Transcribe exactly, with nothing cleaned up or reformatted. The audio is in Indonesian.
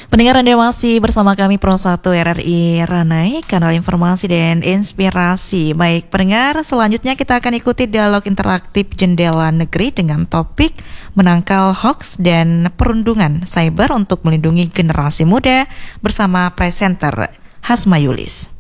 Pendengar, Anda masih bersama kami Pro satu R R I Ranai, kanal informasi dan inspirasi. Baik pendengar, selanjutnya kita akan ikuti dialog interaktif Jendela Negeri dengan topik menangkal hoaks dan perundungan cyber untuk melindungi generasi muda bersama presenter Hasma Yulis.